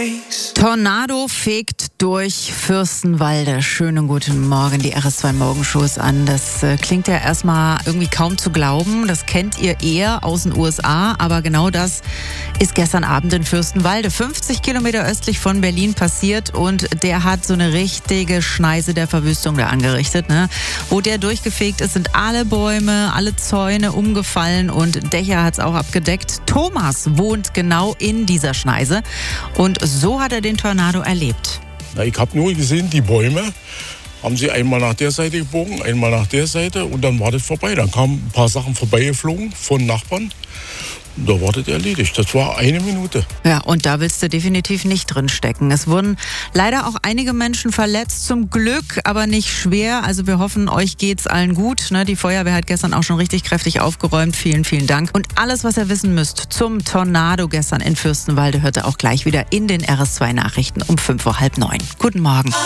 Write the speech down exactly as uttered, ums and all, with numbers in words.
face. Tornado fegt durch Fürstenwalde. Schönen guten Morgen, die R S zwei Morgenshow ist an. Das äh, klingt ja erstmal irgendwie kaum zu glauben. Das kennt ihr eher aus den U S A, aber genau das ist gestern Abend in Fürstenwalde, fünfzig Kilometer östlich von Berlin passiert, und der hat so eine richtige Schneise der Verwüstung da angerichtet, ne? Wo der durchgefegt ist, sind alle Bäume, alle Zäune umgefallen und Dächer hat es auch abgedeckt. Thomas wohnt genau in dieser Schneise und so hat er den Tornado erlebt. Na, ich habe nur gesehen, die Bäume haben sie einmal nach der Seite gebogen, einmal nach der Seite und dann war das vorbei. Dann kamen ein paar Sachen vorbeigeflogen von Nachbarn. Da war das erledigt. Das war eine Minute. Ja, und da willst du definitiv nicht drin stecken. Es wurden leider auch einige Menschen verletzt, zum Glück, aber nicht schwer. Also wir hoffen, euch geht's allen gut. Ne? Die Feuerwehr hat gestern auch schon richtig kräftig aufgeräumt. Vielen, vielen Dank. Und alles, was ihr wissen müsst zum Tornado gestern in Fürstenwalde, hört ihr auch gleich wieder in den R S zwei Nachrichten um fünf Uhr halb neun. Guten Morgen.